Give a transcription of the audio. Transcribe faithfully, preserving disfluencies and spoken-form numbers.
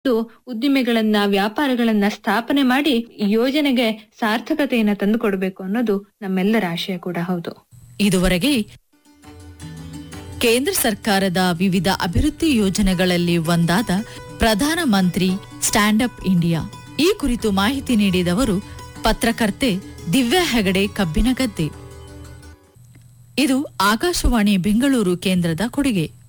ಉದ್ದಿಮೆಗಳನ್ನ ವ್ಯಾಪಾರಗಳನ್ನ ಸ್ಥಾಪನೆ ಮಾಡಿ ಯೋಜನೆಗೆ ಸಾರ್ಥಕತೆಯನ್ನ ತಂದುಕೊಡ್ಬೇಕು ಅನ್ನೋದು ನಮ್ಮೆಲ್ಲರ ಆಶಯ ಕೂಡ ಹೌದು. ಇದುವರೆಗೆ ಕೇಂದ್ರ ಸರ್ಕಾರದ ವಿವಿಧ ಅಭಿವೃದ್ಧಿ ಯೋಜನೆಗಳಲ್ಲಿ ಒಂದಾದ Pradhan Mantri stand up India ಈ ಕುರಿತು ಮಾಹಿತಿ ನೀಡಿದವರು ಪತ್ರಕರ್ತೆ ದಿವ್ಯಾ ಹೆಗಡೆ ಕಬ್ಬಿನಗದ್ದೆ. ಇದು ಆಕಾಶವಾಣಿ ಬೆಂಗಳೂರು ಕೇಂದ್ರದ ಕೊಡುಗೆ.